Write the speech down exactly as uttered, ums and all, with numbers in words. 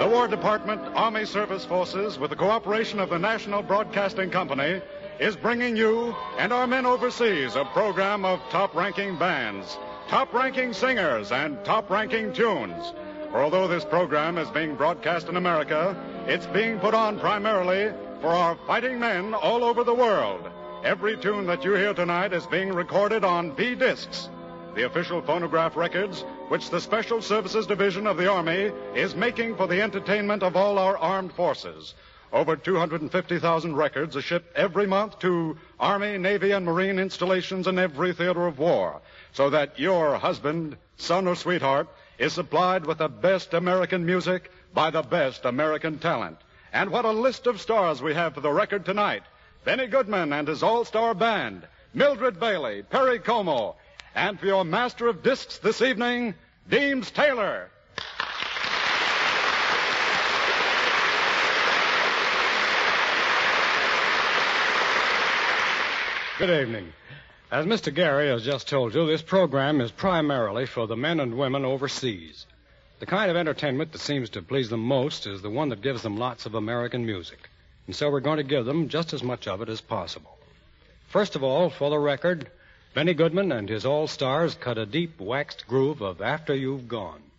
The War Department, Army Service Forces, with the cooperation of the National Broadcasting Company, is bringing you and our men overseas a program of top-ranking bands, top-ranking singers, and top-ranking tunes. For although this program is being broadcast in America, it's being put on primarily for our fighting men all over the world. Every tune that you hear tonight is being recorded on B-discs, the official phonograph records which the Special Services Division of the Army is making for the entertainment of all our armed forces. Over two hundred fifty thousand records are shipped every month to Army, Navy, and Marine installations in every theater of war, so that your husband, son, or sweetheart is supplied with the best American music by the best American talent. And what a list of stars we have for the record tonight. Benny Goodman and his all-star band, Mildred Bailey, Perry Como, and for your master of discs this evening, Deems Taylor. Good evening. As Mister Gary has just told you, this program is primarily for the men and women overseas. The kind of entertainment that seems to please them most is the one that gives them lots of American music. And so we're going to give them just as much of it as possible. First of all, for the record, Benny Goodman and his all-stars cut a deep waxed groove of After You've Gone.